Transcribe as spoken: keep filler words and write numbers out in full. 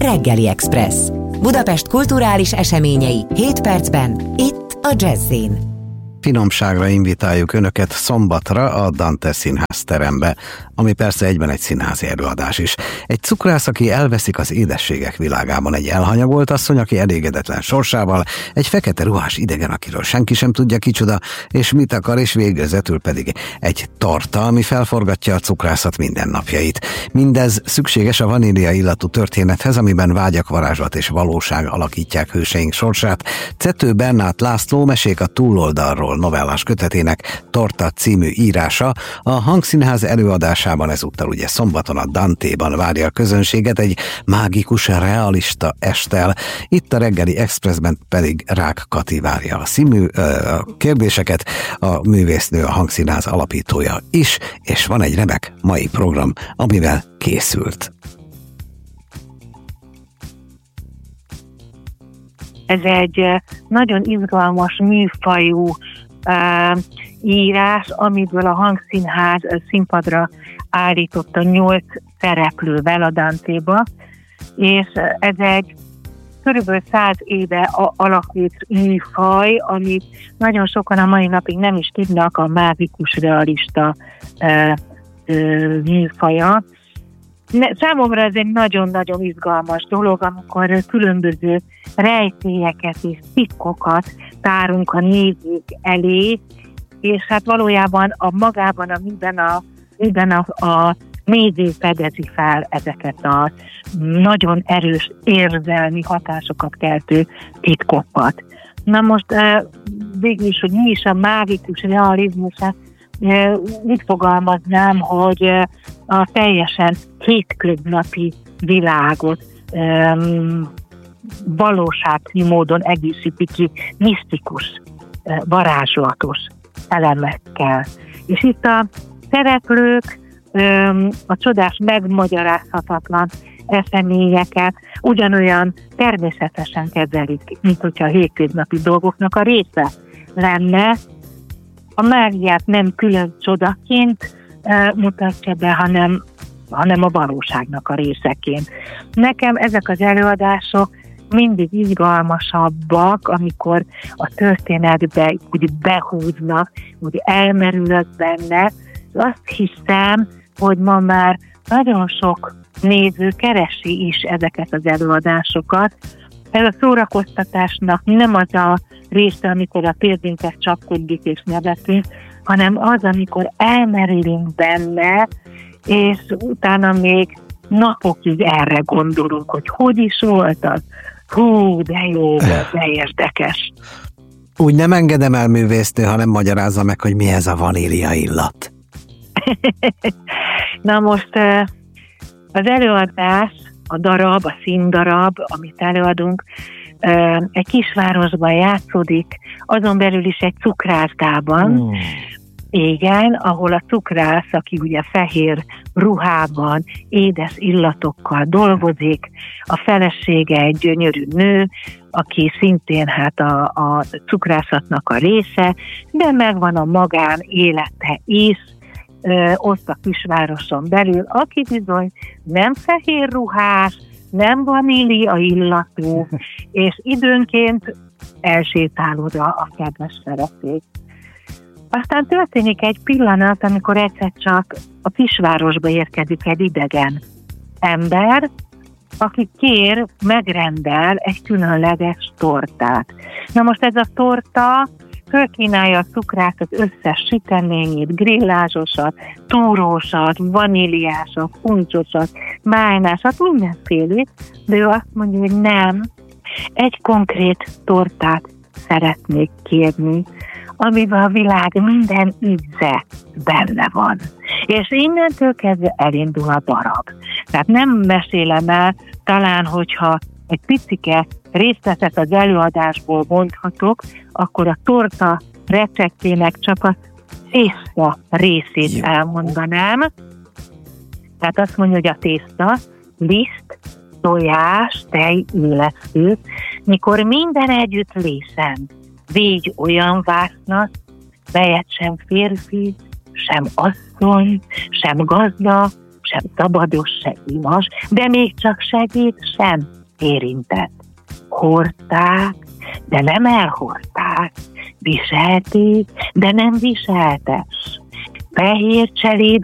Reggeli Express. Budapest kulturális eseményei hét percben, itt a Jazz-in. Finomságra invitáljuk Önöket szombatra a Dante Színház terembe, ami persze egyben egy színházi előadás is. Egy cukrász, aki elveszik az édességek világában, egy elhanyagolt asszony, aki elégedetlen sorsával, egy fekete ruhás idegen, akiről senki sem tudja kicsoda, és mit akar, és végezetül pedig egy torta, ami felforgatja a cukrászat mindennapjait. Mindez szükséges a vanília illatú történethez, amiben vágyak, varázslat és valóság alakítják hőseink sorsát. Cető Bernát László Mesék a túloldalról novellás kötetének Torta című írása a Hangszínház előadásában ezúttal ugye szombaton a Dantéban várja a közönséget egy mágikus, realista esttel. Itt a Reggeli Expressben pedig Rák Kati várja a színmű a kérdéseket, a művésznő, a Hangszínház alapítója is, és van egy remek mai program, amivel készült. Ez egy nagyon izgalmas műfajú uh, írás, amiből a Hangszínház színpadra állította nyolc szereplővel a Dantéba, és ez egy körülbelül száz éve alakult műfaj, amit nagyon sokan a mai napig nem is tudnak, a mágikus realista uh, uh, műfaja. Számomra ez egy nagyon-nagyon izgalmas dolog, amikor különböző rejtélyeket és titkokat tárunk a nézők elé, és hát valójában a magában, a minden a, minden a, a néző fedezi fel ezeket a nagyon erős érzelmi hatásokat keltő titkokat. Na most végül is, hogy mi is a mágikus realizmus, úgy fogalmaznám, hogy a teljesen hétköznapi világot um, valósági módon egészíti ki misztikus, varázslatos elemekkel. És itt a szereplők um, a csodás, megmagyarázhatatlan eseményeket ugyanolyan természetesen kezelik, mint hogyha a hétköznapi dolgoknak a része lenne. A mágiát nem külön csodaként uh, mutatja be, hanem, hanem a valóságnak a részeként. Nekem ezek az előadások mindig izgalmasabbak, amikor a történetbe úgy behúznak, úgy elmerülök benne. Azt hiszem, hogy ma már nagyon sok néző keresi is ezeket az előadásokat. Ez a szórakoztatásnak nem az a része, amikor a pénzünkhez csapkodik és nevetünk, hanem az, amikor elmerülünk benne, és utána még napokig erre gondolunk, hogy hogy is volt az. Hú, de jó, de érdekes. Úgy nem engedem el művésznő, hanem magyarázza meg, hogy mi ez a vanília illat. Na most az előadás, a darab, a színdarab, amit előadunk, egy kisvárosban játszódik, azon belül is egy cukrászdában. Mm. Igen, ahol a cukrász, aki ugye fehér ruhában, édes illatokkal dolgozik, a felesége egy gyönyörű nő, aki szintén hát a, a cukrászatnak a része, de megvan a magán élete is, ö, ott a kisvároson belül, aki bizony nem fehér ruhás, nem vanília illatú, és időnként elsétál oda a kedves felesége. Aztán történik egy pillanat, amikor egyszer csak a kisvárosba érkezik egy idegen ember, aki kér, megrendel egy különleges tortát. Na most ez a torta fölkínálja a cukrász az összes süteményét, grillázsosat, túrósat, vaníliásat, puncsosat, májnásat, mindenfélét, de ő azt mondja, hogy nem, egy konkrét tortát szeretnék kérni, amiben a világ minden íze benne van. És innentől kezdve elindul a darab. Tehát nem mesélem el, talán, hogyha egy picike részletet az előadásból mondhatok, akkor a torta receptjének csak a tészta részét elmondanám. Tehát azt mondja, hogy a tészta, liszt, tojás, tej, illesztő, mikor minden együtt lészen, végy olyan vásznat, melyet sem férfi, sem asszony, sem gazda, sem szabados, se imas, de még csak segít sem érintett. Hordták, de nem elhordták, viselték, de nem viseltes. Fehér cseléd